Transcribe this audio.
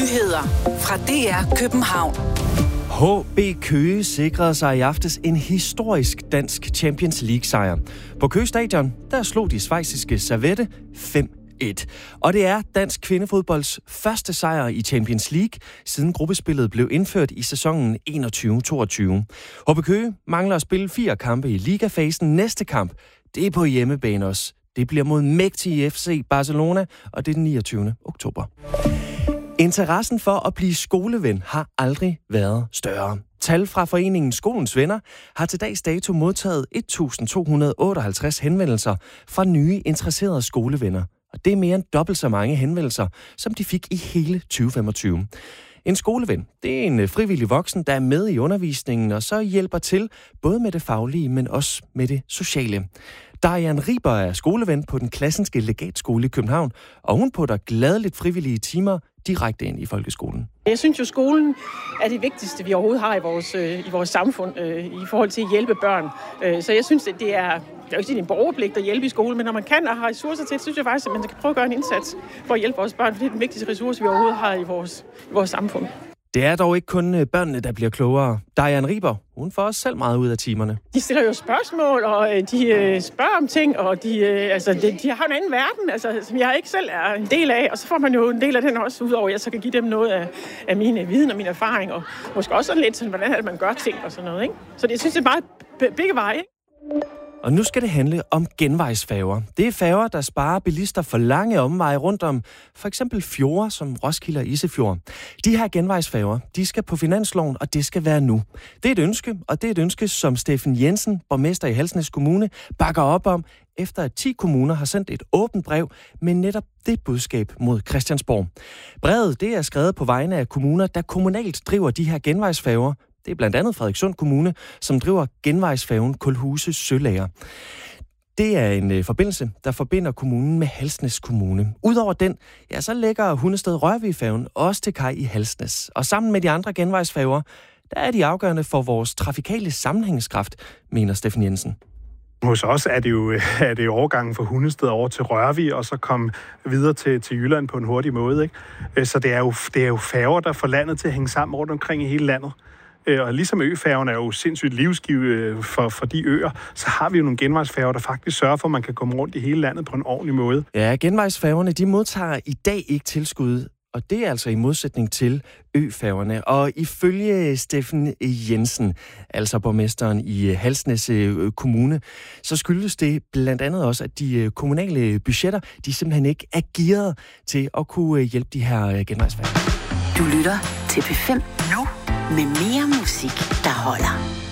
Nyheder fra DR København. HB Køge sikrede sig i aftes en historisk dansk Champions League-sejr. På Køge Stadion, der slog de schweiziske Servette 5-1. Og det er dansk kvindefodbolds første sejr i Champions League, siden gruppespillet blev indført i sæsonen 21-22. HB Køge mangler at spille 4 kampe i ligafasen. Næste kamp, det er på hjemmebane også. Det bliver mod mægtige FC Barcelona, og det er den 29. oktober. Interessen for at blive skoleven har aldrig været større. Tal fra foreningen Skolens Venner har til dags dato modtaget 1.258 henvendelser fra nye interesserede skolevenner. Og det er mere end dobbelt så mange henvendelser, som de fik i hele 2025. En skoleven, det er en frivillig voksen, der er med i undervisningen og så hjælper til både med det faglige, men også med det sociale. Darian Riber er skoleven på den Klassenske Legatskole i København, og hun putter gladeligt frivillige timer direkte ind i folkeskolen. Jeg synes jo, skolen er det vigtigste, vi overhovedet har i vores samfund i forhold til at hjælpe børn. Så jeg synes, at det er jo ikke en borgerpligt at hjælpe i skole, men når man kan og har ressourcer til det, synes jeg faktisk, at man skal prøve at gøre en indsats for at hjælpe vores børn, for det er den vigtigste ressource, vi overhovedet har i vores samfund. Det er dog ikke kun børnene, der bliver klogere. Darian Riber, hun får også selv meget ud af timerne. De stiller jo spørgsmål, og de spørger om ting, og de har en anden verden, som jeg ikke selv er en del af. Og så får man jo en del af den også, udover at jeg så kan give dem noget af min viden og min erfaring, og måske også sådan lidt sådan, hvordan man gør ting og sådan noget. Ikke? Så jeg synes, det er meget begge veje. Og nu skal det handle om genvejsfærger. Det er færger, der sparer bilister for lange omveje rundt om for eksempel fjorde som Roskilde og Isefjord. De her genvejsfærger, de skal på finansloven, og det skal være nu. Det er et ønske, og det er et ønske, som Steffen Jensen, borgmester i Halsnæs Kommune, bakker op om, efter at 10 kommuner har sendt et åbent brev med netop det budskab mod Christiansborg. Brevet, det er skrevet på vegne af kommuner, der kommunalt driver de her genvejsfærger. Det er blandt andet Frederikssund Kommune, som driver genvejsfærgen Kulhuse Sølager. Det er en forbindelse, der forbinder kommunen med Halsnæs Kommune. Udover den, ja, så lægger Hundested-Rørvig-færgen også til kaj i Halsnæs. Og sammen med de andre genvejsfærger, der er de afgørende for vores trafikale sammenhængskraft, mener Steffen Jensen. Hos os er det jo overgangen fra Hundested over til Rørvig, og så komme videre til Jylland på en hurtig måde. Ikke? Så det er jo færger, der får landet til at hænge sammen rundt omkring i hele landet. Og ligesom øfærgen er jo sindssygt livsgivet for de øer, så har vi jo nogle genvejsfærger, der faktisk sørger for, at man kan komme rundt i hele landet på en ordentlig måde. Ja, genvejsfærgerne, de modtager i dag ikke tilskud, og det er altså i modsætning til øfærgerne. Og ifølge Steffen Jensen, altså borgmesteren i Halsnæs Kommune, så skyldes det blandt andet også, at de kommunale budgetter, de simpelthen ikke er gearet til at kunne hjælpe de her genvejsfærger. Du lytter til P5 nu med mere musik, der holder.